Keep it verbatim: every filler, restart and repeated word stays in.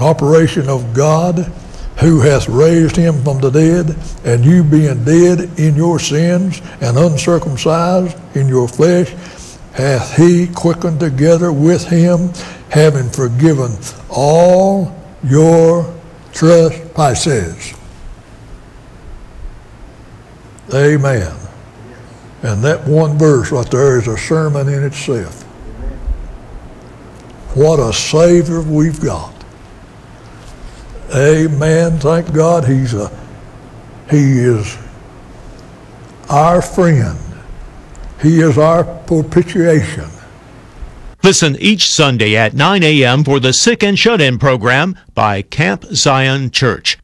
operation of God, who hath raised him from the dead, and you being dead in your sins and uncircumcised in your flesh, hath he quickened together with him, having forgiven all your trespasses. Amen. And that one verse right there is a sermon in itself. What a Savior we've got. Amen. Thank God he's a, he is our friend. He is our propitiation. Listen each Sunday at nine a.m. for the Sick and Shut-In program by Camp Zion Church.